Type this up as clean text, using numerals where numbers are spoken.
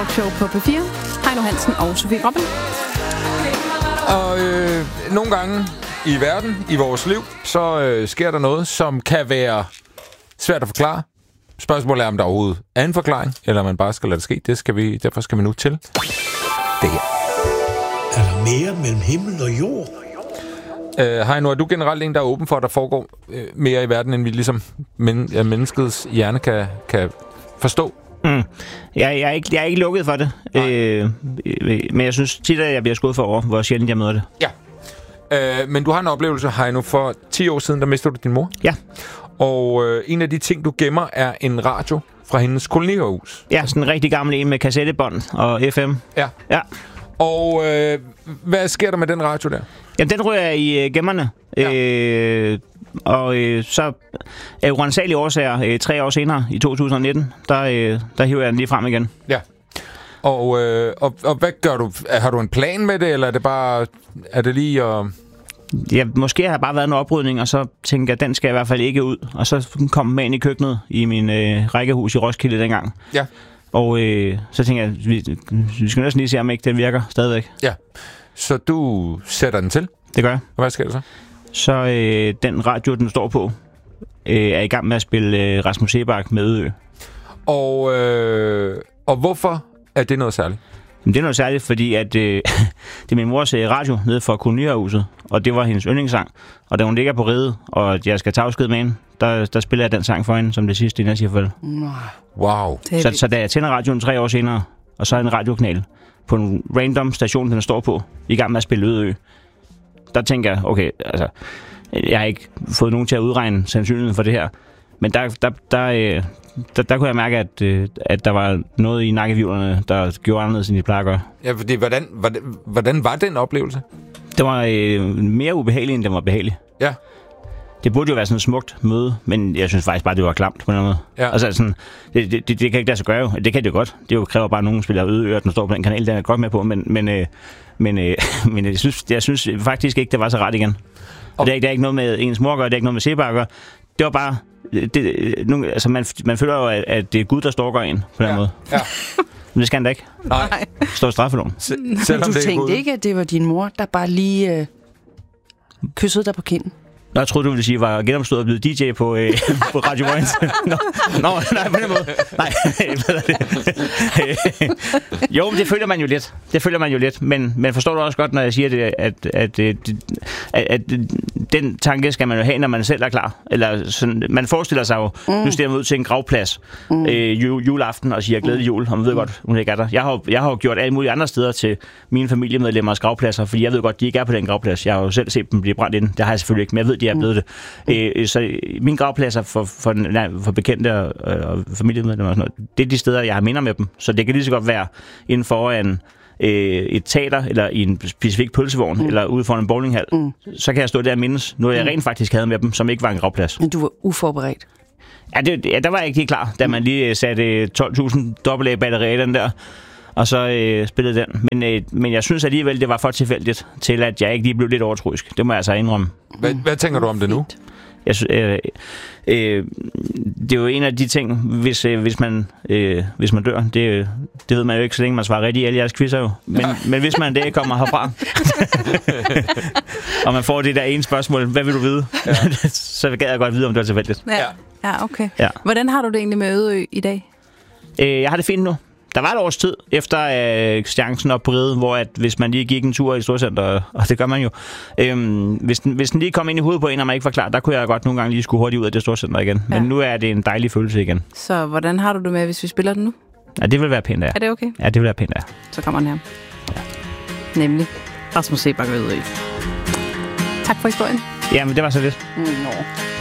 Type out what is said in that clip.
Show på P4. Heino Hansen og Sofie Gråbøl. Og nogle gange i verden, i vores liv, så sker der noget, som kan være svært at forklare. Spørgsmålet er, om der overhovedet er en forklaring, eller om man bare skal lade det ske. Derfor skal vi nu til det her. Er der mere mellem himmel og jord? Heino, er du generelt en, der er åben for, at der foregår mere i verden, end vi ligesom menneskets hjerne kan forstå? Jeg er ikke lukket for det. Men jeg synes tit, at jeg bliver skudt for over, hvor sjældent jeg møder det. Ja. Men du har en oplevelse, Heino. For 10 år siden, der mistede du din mor. Ja. Og en af de ting, du gemmer, er en radio fra hendes kolonihus. Ja, sådan en rigtig gammel en med kassettebånd og FM. Ja. Og hvad sker der med den radio der? Jamen, den ryger i gemmerne. Ja. Så af uransagelige årsager, 3 år senere, i 2019, der hiver jeg den lige frem igen. Ja. Og hvad gør du? Har du en plan med det, eller er det bare... Er det lige at... Ja, måske har jeg bare været en oprydning, og så tænker jeg, den skal i hvert fald ikke ud. Og så kom den med ind i køkkenet i min rækkehus i Roskilde dengang. Ja. Og så tænker jeg, vi skal næsten lige se, om ikke den virker stadigvæk. Ja. Så du sætter den til? Det gør jeg. Og hvad sker der så? Så den radio, den står på, er i gang med at spille Rasmus Seebach med Ødø. Og hvorfor er det noget særligt? Det er noget særligt, fordi at, det er min mors radio nede for kolonihuset, og det var hendes yndlingssang. Og da hun ligger på ride, og jeg skal tage afsked med hende, der spiller jeg den sang for hende, som det sidste, inden jeg siger farvel. Wow. Så da jeg tænder radioen 3 år senere, og så er en radiokanal på en random station, den står på, i gang med at spille Ødø, der tænker jeg, okay, altså, jeg har ikke fået nogen til at udregne sandsynligheden for det her, men der kunne jeg mærke, at der var noget i nakkevivlerne, der gjorde anderledes, end de plejer at gøre. Ja, fordi hvordan var den oplevelse? Det var mere ubehageligt, end det var behageligt. Ja. Det burde jo være sådan et smukt møde, men jeg synes faktisk bare, det var klamt på en måde. Ja. Altså sådan, det kan ikke lade sig gøre jo. Det kan det jo godt. Det jo kræver bare, at nogen spiller Ødø, den står på den kanal, den er godt med på, men jeg synes faktisk ikke, det var så ret igen. Og det er ikke noget med ens mor gør, det er ikke noget med Seebach at gøre. Det var bare... altså man føler jo, at det er Gud, der stalker en på den måde. Ja. Men det skal han da ikke. Nej. Står i straffeloven. Du tænkte ikke, at det var din mor, der bare lige kyssede dig på kinden? Nå, jeg troede, du ville sige, at jeg var genopstået og blevet DJ på Radio Voice. Nå, nej, på den måde. Nej, jo, men det føler man jo lidt. Men forstår du også godt, når jeg siger det, at den tanke skal man jo have, når man selv er klar. Eller sådan, man forestiller sig jo, nu stiller man ud til en gravplads juleaften og siger glædelig jul, og man ved godt, hun ikke er der. Jeg har jo gjort alle mulige andre steder til mine familiemedlemmers gravpladser, fordi jeg ved godt, de ikke er på den gravplads. Jeg har jo selv set dem blive brændt ind. Det har jeg selvfølgelig ikke, men jeg ved, de er blevet det. Så mine gravpladser for bekendte og familiemedlemmer og sådan noget, det er de steder, jeg har minder med dem. Så det kan lige så godt være inden for et teater, eller i en specifik pølsevogn, eller ude foran en bowlinghal. Så kan jeg stå der og mindes noget, jeg rent faktisk havde med dem, som ikke var en gravplads. Men du var uforberedt? Ja, der var jeg ikke helt klar, da man lige satte 12.000 AA-batterier i den der, og så spillede den. Men jeg synes alligevel, det var for tilfældigt til, at jeg ikke lige blev lidt overtroisk. Det må jeg altså indrømme. Hvad tænker du om det nu? Det er jo en af de ting, hvis man dør, det ved man jo ikke, så længe man svarer rigtigt i alle jeres quizzer jo. Men hvis man en dag kommer herfra, og man får det der ene spørgsmål, hvad vil du vide? Ja. Så gad jeg godt vide, om det var tilfældigt. Ja, okay. Ja. Hvordan har du det egentlig med Ødø i dag? Jeg har det fint nu. Der var et års tid efter chancen op på ride, hvor at hvis man lige gik en tur i Storcenter, og det gør man jo, hvis den lige kom ind i hovedet på en, og man ikke var klar, der kunne jeg godt nogle gange lige skulle hurtigt ud af det Storcenter igen. Ja. Men nu er det en dejlig følelse igen. Så hvordan har du det med, hvis vi spiller den nu? Ja, det vil være pænt, ja. Er det okay? Ja, det vil være pænt, ja. Så kommer den her. Ja. Nemlig Rasmus Seebach ved Ødø. Tak for historien. Jamen, det var så lidt.